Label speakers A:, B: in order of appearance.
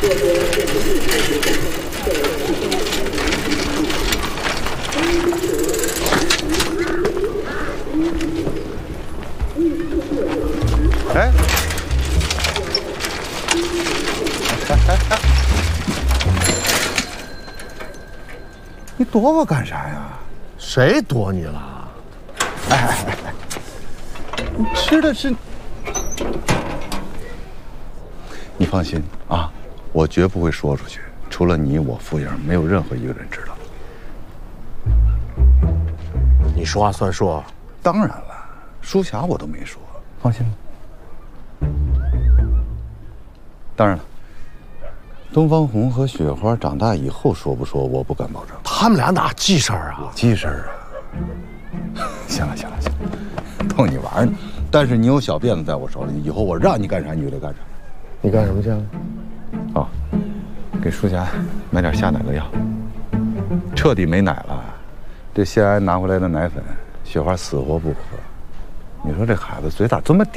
A: 哎，你躲我干啥呀？
B: 谁躲你了？
A: 哎，你吃的是……你放心啊，我绝不会说出去。除了你，我傅英，没有任何一个人知道。
B: 你说话算数。
A: 当然了，书匣我都没说，放心吧。当然了，东方红和雪花长大以后说不说，我不敢保证。
B: 他们俩哪记事儿啊？
A: 记事儿啊！行了，逗你玩呢。但是你有小辫子在我手里，以后我让你干啥你就得干啥。
B: 你干什么去了？
A: 哦，给书匣买点下奶的药，彻底没奶了。这谢安拿回来的奶粉，雪花死活不喝。你说这孩子嘴咋这么嗲？